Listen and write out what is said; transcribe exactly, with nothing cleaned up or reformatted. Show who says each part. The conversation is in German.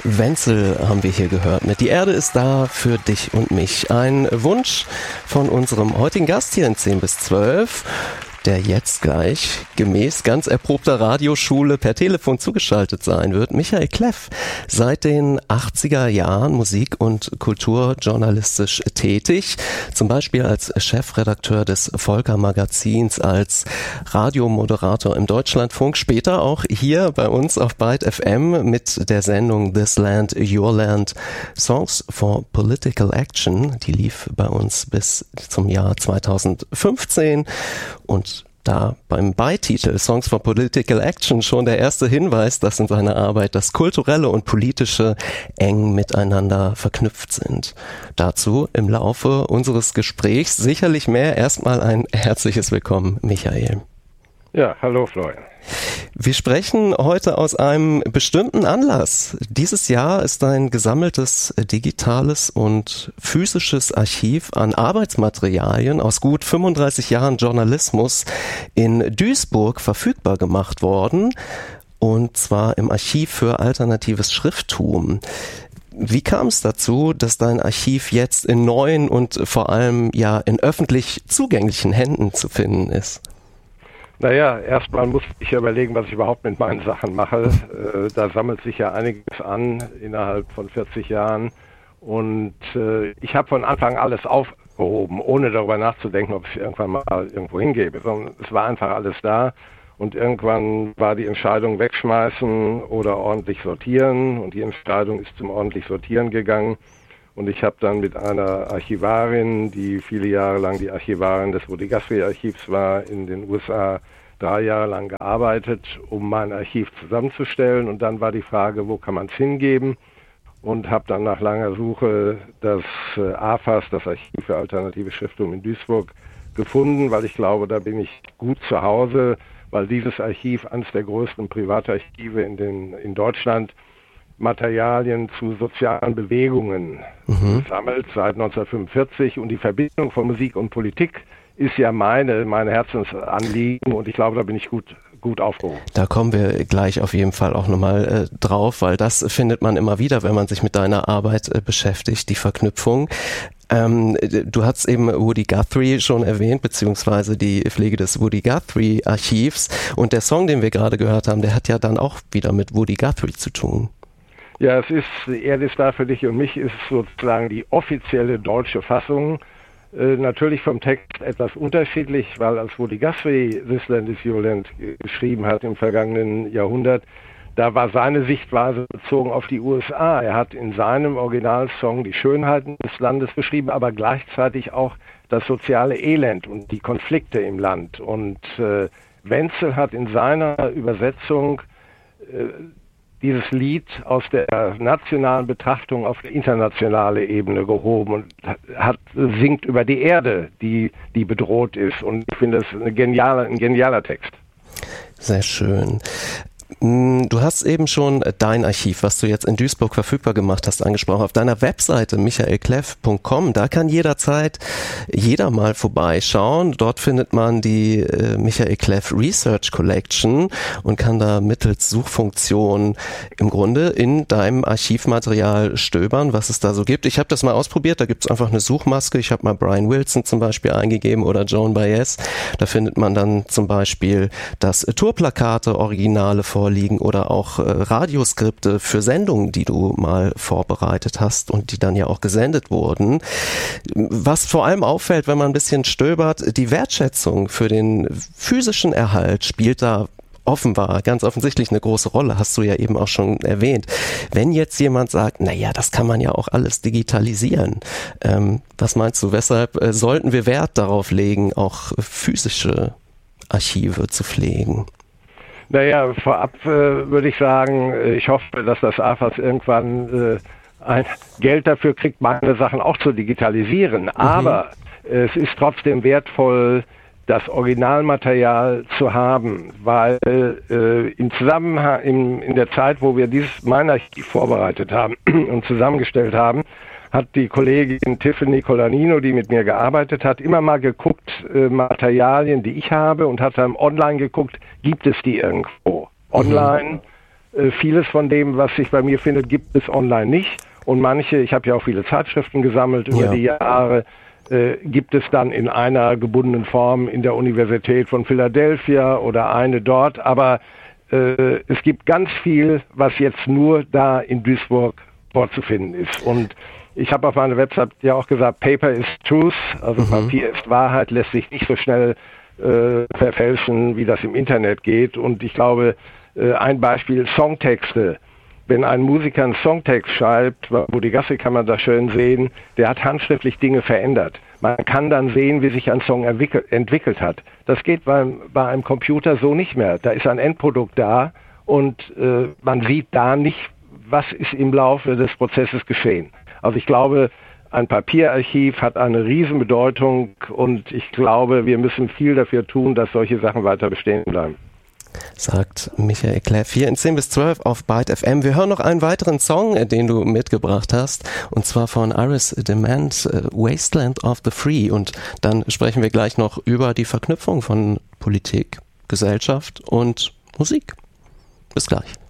Speaker 1: Wenzel haben wir hier gehört mit Die Erde ist da für dich und mich. Ein Wunsch von unserem heutigen Gast hier in zehn bis zwölf, der jetzt gleich gemäß ganz erprobter Radioschule per Telefon zugeschaltet sein wird. Michael Kleff, seit den achtziger Jahren Musik- und kulturjournalistisch tätig, zum Beispiel als Chefredakteur des Volker-Magazins, als Radiomoderator im Deutschlandfunk, später auch hier bei uns auf Byte F M mit der Sendung This Land, Your Land, Songs for Political Action. Die lief bei uns bis zum Jahr zweitausendfünfzehn und da beim Beititel Songs for Political Action schon der erste Hinweis, dass in seiner Arbeit das Kulturelle und Politische eng miteinander verknüpft sind. Dazu im Laufe unseres Gesprächs sicherlich mehr. Erstmal ein herzliches Willkommen, Michael.
Speaker 2: Ja, hallo Florian.
Speaker 1: Wir sprechen heute aus einem bestimmten Anlass. Dieses Jahr ist ein gesammeltes digitales und physisches Archiv an Arbeitsmaterialien aus gut fünfunddreißig Jahren Journalismus in Duisburg verfügbar gemacht worden, und zwar im Archiv für alternatives Schrifttum. Wie kam es dazu, dass dein Archiv jetzt in neuen und vor allem ja in öffentlich zugänglichen Händen zu finden ist?
Speaker 2: Naja, erstmal muss ich überlegen, was ich überhaupt mit meinen Sachen mache. Äh, da sammelt sich ja einiges an innerhalb von vierzig Jahren. Und äh, ich habe von Anfang an alles aufgehoben, ohne darüber nachzudenken, ob ich irgendwann mal irgendwo hingebe. Sondern es war einfach alles da. Und irgendwann war die Entscheidung wegschmeißen oder ordentlich sortieren. Und die Entscheidung ist zum ordentlich sortieren gegangen. Und ich habe dann mit einer Archivarin, die viele Jahre lang die Archivarin des Woody Guthrie Archivs war, in den U S A drei Jahre lang gearbeitet, um mein Archiv zusammenzustellen. Und dann war die Frage, wo kann man es hingeben? Und habe dann nach langer Suche das äh, A F A S, das Archiv für alternative Schrifttum in Duisburg, gefunden, weil ich glaube, da bin ich gut zu Hause, weil dieses Archiv eines der größten Privatarchive in, den, in Deutschland Materialien zu sozialen Bewegungen mhm. sammelt seit neunzehnhundertfünfundvierzig, und die Verbindung von Musik und Politik ist ja meine, meine Herzensanliegen, und ich glaube, da bin ich gut, gut aufgehoben.
Speaker 1: Da kommen wir gleich auf jeden Fall auch nochmal äh, drauf, weil das findet man immer wieder, wenn man sich mit deiner Arbeit äh, beschäftigt, die Verknüpfung. Ähm, du hast eben Woody Guthrie schon erwähnt, beziehungsweise die Pflege des Woody Guthrie Archivs, und der Song, den wir gerade gehört haben, der hat ja dann auch wieder mit Woody Guthrie zu tun.
Speaker 2: Ja, es ist, Die Erde ist da für dich und mich, ist sozusagen die offizielle deutsche Fassung. Äh, natürlich vom Text etwas unterschiedlich, weil als Woody Guthrie This Land is Your Land geschrieben hat im vergangenen Jahrhundert, da war seine Sichtweise bezogen auf die U S A. Er hat in seinem Originalsong die Schönheiten des Landes beschrieben, aber gleichzeitig auch das soziale Elend und die Konflikte im Land. Und äh, Wenzel hat in seiner Übersetzung äh, dieses Lied aus der nationalen Betrachtung auf die internationale Ebene gehoben und hat, singt über die Erde, die, die bedroht ist. Und ich finde, das ist eine geniale, ein genialer Text.
Speaker 1: Sehr schön. Du hast eben schon dein Archiv, was du jetzt in Duisburg verfügbar gemacht hast, angesprochen. Auf deiner Webseite michael kleff punkt com, da kann jederzeit jeder mal vorbeischauen. Dort findet man die äh, Michael Kleff Research Collection und kann da mittels Suchfunktion im Grunde in deinem Archivmaterial stöbern, was es da so gibt. Ich habe das mal ausprobiert, da gibt es einfach eine Suchmaske. Ich habe mal Brian Wilson zum Beispiel eingegeben oder Joan Baez. Da findet man dann zum Beispiel, dass Tourplakate, Originale vor liegen oder auch äh, Radioskripte für Sendungen, die du mal vorbereitet hast und die dann ja auch gesendet wurden. Was vor allem auffällt, wenn man ein bisschen stöbert, die Wertschätzung für den physischen Erhalt spielt da offenbar ganz offensichtlich eine große Rolle, hast du ja eben auch schon erwähnt. Wenn jetzt jemand sagt, naja, das kann man ja auch alles digitalisieren, ähm, was meinst du, weshalb äh, sollten wir Wert darauf legen, auch physische Archive zu pflegen?
Speaker 2: Naja, vorab äh, würde ich sagen, ich hoffe, dass das A F A S irgendwann äh, ein Geld dafür kriegt, meine Sachen auch zu digitalisieren. Mhm. Aber äh, es ist trotzdem wertvoll, das Originalmaterial zu haben, weil äh, im Zusammenhang, in, in der Zeit, wo wir dieses mein Archiv vorbereitet haben und zusammengestellt haben, hat die Kollegin Tiffany Colanino, die mit mir gearbeitet hat, immer mal geguckt, äh, Materialien, die ich habe, und hat dann online geguckt, gibt es die irgendwo? Online, Äh, vieles von dem, was sich bei mir findet, gibt es online nicht. Und manche, ich habe ja auch viele Zeitschriften gesammelt über ja. die Jahre, äh, gibt es dann in einer gebundenen Form in der Universität von Philadelphia oder eine dort. Aber äh, es gibt ganz viel, was jetzt nur da in Duisburg vorzufinden ist. Und ich habe auf meiner Website ja auch gesagt, Paper is Truth, also mhm. Papier ist Wahrheit, lässt sich nicht so schnell äh, verfälschen, wie das im Internet geht. Und ich glaube, äh, ein Beispiel, Songtexte. Wenn ein Musiker einen Songtext schreibt, bei Rudi Gassi kann man das schön sehen, der hat handschriftlich Dinge verändert. Man kann dann sehen, wie sich ein Song entwickelt, entwickelt hat. Das geht beim, bei einem Computer so nicht mehr. Da ist ein Endprodukt da und äh, man sieht da nicht, was ist im Laufe des Prozesses geschehen. Also ich glaube, ein Papierarchiv hat eine Riesenbedeutung und ich glaube, wir müssen viel dafür tun, dass solche Sachen weiter bestehen bleiben.
Speaker 1: Sagt Michael Kläff hier in zehn bis zwölf auf Byte F M. Wir hören noch einen weiteren Song, den du mitgebracht hast, und zwar von Iris Demand, Wasteland of the Free. Und dann sprechen wir gleich noch über die Verknüpfung von Politik, Gesellschaft und Musik. Bis gleich.